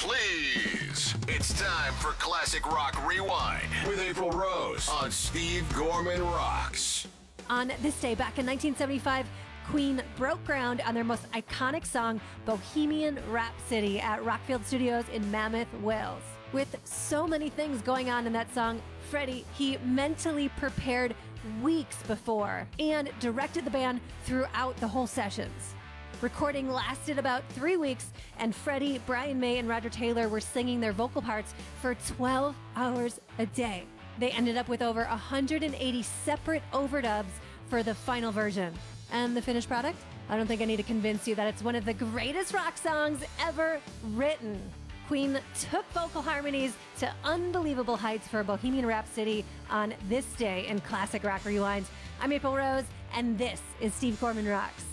please. It's time for Classic Rock Rewind with April Rose on Steve Gorman Rocks. On this day, back in 1975, Queen broke ground on their most iconic song, Bohemian Rhapsody, at Rockfield Studios in Mammoth, Wales. With so many things going on in that song, Freddie, he mentally prepared weeks before and directed the band throughout the whole sessions. Recording lasted about 3 weeks, and Freddie, Brian May, and Roger Taylor were singing their vocal parts for 12 hours a day. They ended up with over 180 separate overdubs for the final version. And the finished product? I don't think I need to convince you that it's one of the greatest rock songs ever written. Queen took vocal harmonies to unbelievable heights for Bohemian Rhapsody on this day in Classic Rock Rewind. I'm April Rose, and this is Steve Gorman Rocks.